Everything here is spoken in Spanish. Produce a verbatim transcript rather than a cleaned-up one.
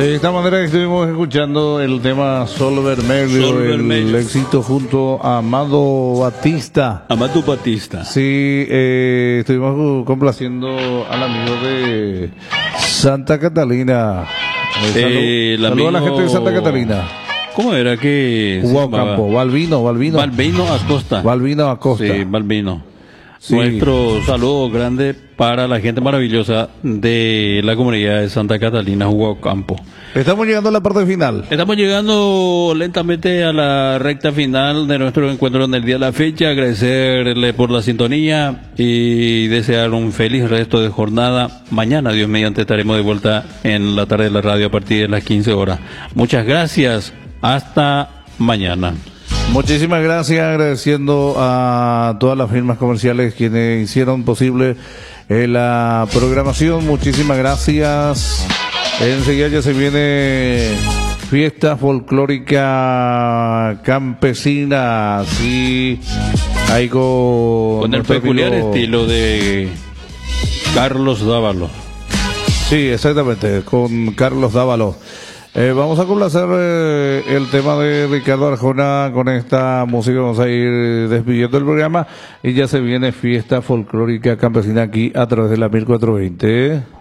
De esta manera estuvimos escuchando el tema Sol Vermelho, Sol el Vermelho. éxito junto a Amado Batista. Amado Batista. Sí, eh, estuvimos complaciendo al amigo de Santa Catalina. Eh, salud, Eh, el salud a la amigo- gente de Santa Catalina. ¿Cómo era que se Hugo llamaba? Campo, Balbino, Balbino. Balbino Acosta. Balbino Acosta. Sí, Balbino. Sí. Nuestro saludo grande para la gente maravillosa de la comunidad de Santa Catalina, Hugo Campo. Estamos llegando a la parte final. Estamos llegando lentamente a la recta final de nuestro encuentro en el día de la fecha. Agradecerle por la sintonía y desear un feliz resto de jornada. Mañana, Dios mediante, estaremos de vuelta en la tarde de la radio a partir de las quince horas. Muchas gracias. Hasta mañana. Muchísimas gracias, agradeciendo a todas las firmas comerciales quienes hicieron posible eh, la programación. Muchísimas gracias. Enseguida ya se viene fiesta folclórica campesina, sí, hay con, Con el nuestro peculiar amigo- estilo de Carlos Dávalo. Sí, exactamente, con Carlos Dávalo. Eh, vamos a complacer eh, el tema de Ricardo Arjona con esta música. Vamos a ir despidiendo el programa y ya se viene fiesta folclórica campesina aquí a través de la mil cuatrocientos veinte.